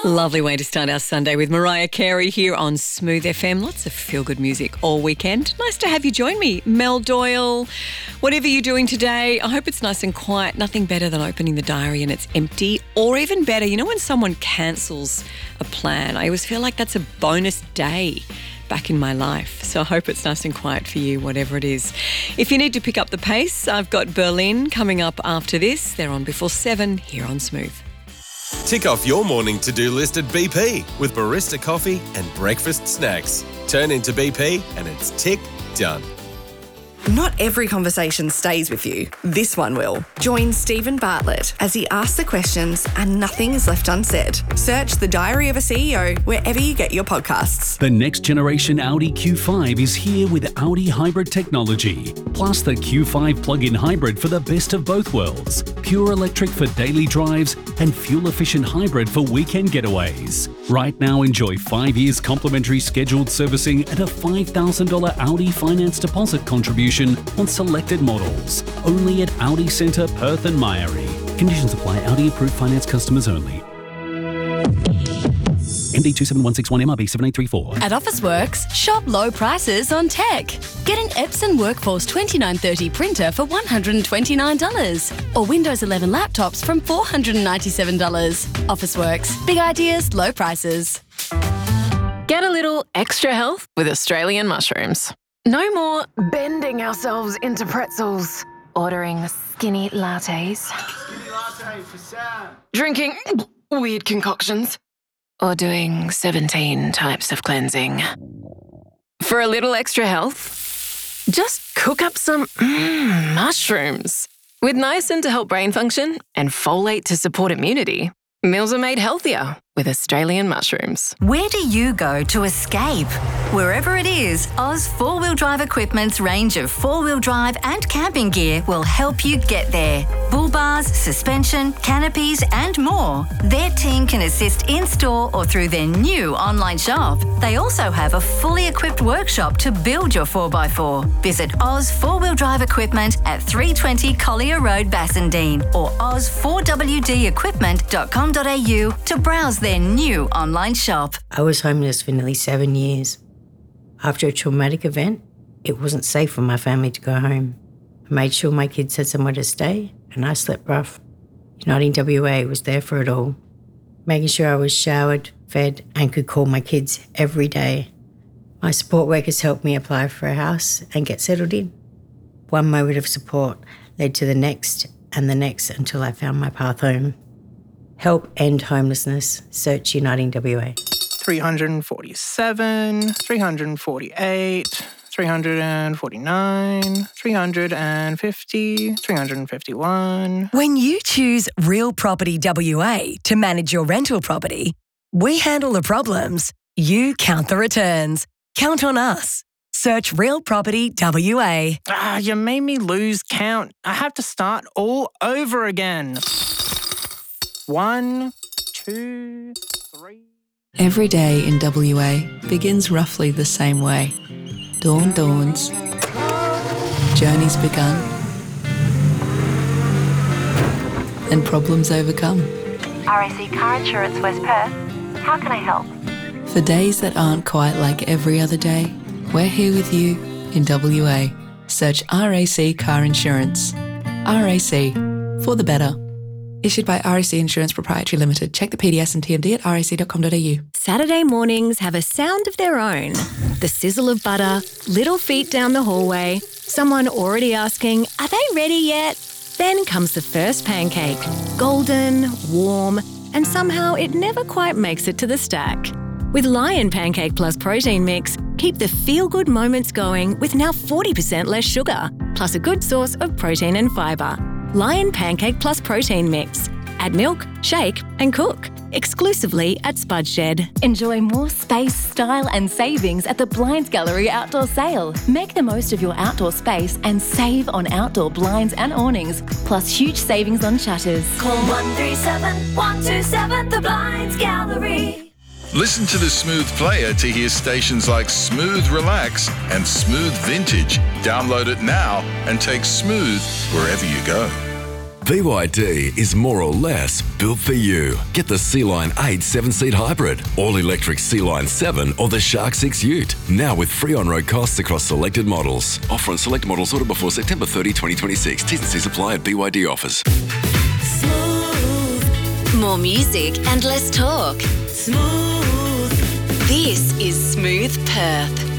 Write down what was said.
Lovely way to start our Sunday with Mariah Carey here on Smooth FM. Lots of feel-good music all weekend. Nice to have you join me, Mel Doyle. Whatever you're doing today, I hope it's nice and quiet. Nothing better than opening the diary and it's empty. Or even better, you know when someone cancels a plan? I always feel like that's a bonus day back in my life. So I hope it's nice and quiet for you, whatever it is. If you need to pick up the pace, I've got Berlin coming up after this. They're on before 7 here on Smooth. Tick off your morning to-do list at BP with barista coffee and breakfast snacks. Turn into BP and it's tick done. Not every conversation stays with you. This one will. Join Stephen Bartlett as he asks the questions and nothing is left unsaid. Search The Diary of a CEO wherever you get your podcasts. The next generation Audi Q5 is here with Audi hybrid technology, plus the Q5 plug-in hybrid for the best of both worlds. Pure electric for daily drives and fuel-efficient hybrid for weekend getaways. Right now, enjoy 5 years complimentary scheduled servicing and a $5,000 Audi finance deposit contribution on selected models. Only at Audi Centre, Perth and Myrie. Conditions apply. Audi approved finance customers only. MD 27161 MRB 7834. At Officeworks, shop low prices on tech. Get an Epson Workforce 2930 printer for $129 or Windows 11 laptops from $497. Officeworks, big ideas, low prices. Get a little extra health with Australian mushrooms. No more bending ourselves into pretzels, ordering skinny lattes, drinking weird concoctions, or doing 17 types of cleansing. For a little extra health, just cook up some mushrooms. With niacin to help brain function and folate to support immunity, meals are made healthier with Australian mushrooms. Where do you go to escape? Wherever it is, Oz 4-Wheel Drive Equipment's range of 4-wheel drive and camping gear will help you get there. Bull bars, suspension, canopies and more. Their team can assist in-store or through their new online shop. They also have a fully equipped workshop to build your 4x4. Visit Oz 4-Wheel Drive Equipment at 320 Collier Road, Bassendean or oz4wdequipment.com.au to browse their new online shop. I was homeless for nearly 7 years. After a traumatic event, it wasn't safe for my family to go home. I made sure my kids had somewhere to stay, and I slept rough. Uniting WA was there for it all, making sure I was showered, fed, and could call my kids every day. My support workers helped me apply for a house and get settled in. One moment of support led to the next and the next until I found my path home. Help end homelessness. Search Uniting WA. 347, 348, 349, 350, 351. When you choose Real Property WA to manage your rental property, we handle the problems, you count the returns. Count on us. Search Real Property WA. You made me lose count. I have to start all over again. 1, 2, 3... Every day in WA begins roughly the same way. Dawn dawns, journeys begun, and problems overcome. RAC Car Insurance West Perth. How can I help? For days that aren't quite like every other day, we're here with you in WA. Search RAC Car Insurance. RAC, for the better. Issued by RAC Insurance Proprietary Limited. Check the PDS and TMD at rac.com.au. Saturday mornings have a sound of their own. The sizzle of butter, little feet down the hallway, someone already asking, are they ready yet? Then comes the first pancake. Golden, warm, and somehow it never quite makes it to the stack. With Lion Pancake Plus Protein Mix, keep the feel-good moments going with now 40% less sugar, plus a good source of protein and fibre. Lion Pancake Plus Protein Mix. Add milk, shake and cook. Exclusively at Spud Shed. Enjoy more space, style and savings at the Blinds Gallery Outdoor Sale. Make the most of your outdoor space and save on outdoor blinds and awnings, plus huge savings on shutters. Call 137 127 The Blinds Gallery. Listen to the Smooth player to hear stations like Smooth Relax and Smooth Vintage. Download it now and take Smooth wherever you go. BYD is more or less built for you. Get the Sea-Line 8 7-seat hybrid, all-electric Sea-Line 7 or the Shark 6 Ute. Now with free on-road costs across selected models. Offer on select models ordered before September 30, 2026. T's and C's apply at BYD offers. More music and less talk. Smooth. This is Smooth Perth.